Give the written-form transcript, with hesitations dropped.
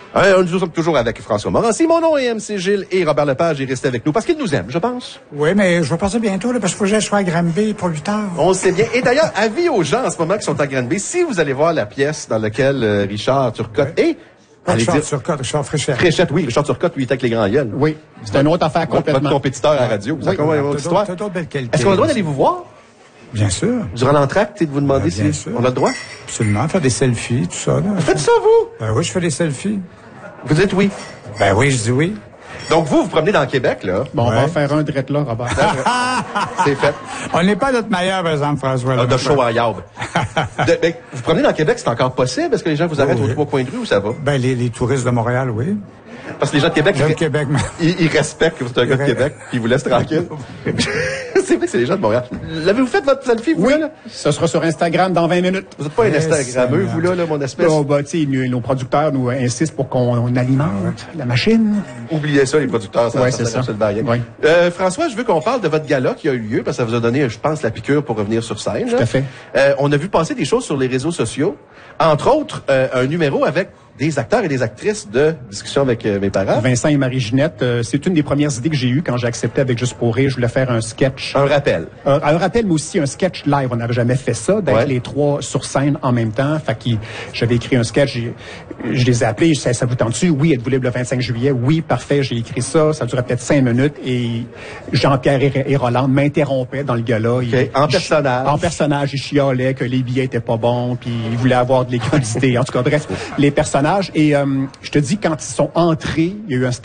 Nous sommes toujours avec François Morancy. Mon nom est MC Gilles et Robert Lepage est resté avec nous parce qu'il nous aime, je pense. Oui, mais je vais partir bientôt, là, parce qu'il faut que j'aille à Granby pour 8 heures. On sait bien. Et d'ailleurs, avis aux gens en ce moment qui sont à Granby, si vous allez voir la pièce dans laquelle Richard Turcotte et... Richard Turcotte, Richard Fréchette. Fréchette, oui. Richard Turcotte, lui, est avec les grands gueules. Oui. C'est une autre affaire complètement. Votre compétiteur à la radio. Vous avez une autre histoire. T'as d'autres belles qualités. Est-ce qu'on a le droit d'aller vous voir? Bien sûr. Durant l'entracte, de vous demander si on a le droit? Absolument. Faire des selfies, tout ça, là. Faites ça, vous? Ben oui, je fais des selfies. Vous dites oui? Ben oui, je dis oui. Donc, vous promenez dans le Québec, là. Bon, on va en faire un direct là, Robert. C'est fait. On n'est pas à notre meilleur, par exemple, François. De show en yarb. Vous promenez dans le Québec, c'est encore possible? Est-ce que les gens vous arrêtent aux 3 coins de rue ou ça va? Ben, les touristes de Montréal, oui. Parce que les gens de Québec, ils respectent que vous êtes un gars de Québec, puis ils vous laissent tranquille. C'est vrai que c'est les gens de Montréal. L'avez-vous fait votre selfie, vous, là? Ce sera sur Instagram dans 20 minutes. Vous n'êtes pas un Instagrammeux, vous, là, mon espèce? Oh, bah, tu sais, nos producteurs nous insistent pour qu'on alimente la machine. Oubliez ça, les producteurs, ça, ouais, c'est ça. Oui. François, je veux qu'on parle de votre gala qui a eu lieu, parce que ça vous a donné, je pense, la piqûre pour revenir sur scène. Tout à fait. On a vu passer des choses sur les réseaux sociaux. Entre autres, un numéro avec des acteurs et des actrices de discussion avec mes parents. Vincent et Marie-Ginette, c'est une des premières idées que j'ai eues quand j'ai accepté avec Juste pour rire. Je voulais faire un sketch. Un rappel. Un rappel, mais aussi un sketch live. On n'avait jamais fait ça, d'être les trois sur scène en même temps. Fait que j'avais écrit un sketch, je les ai appelés, ça vous tente-tu? Oui, êtes-vous libre le 25 juillet? Oui, parfait, j'ai écrit ça. Ça durait peut-être 5 minutes et Jean-Pierre et Roland m'interrompaient dans le gala. En personnage. En personnage, ils chialaient que les billets étaient pas bons, puis ils voulaient avoir de liquidité. En tout cas, bref, les personnages. Et je te dis, quand ils sont entrés, il y a eu un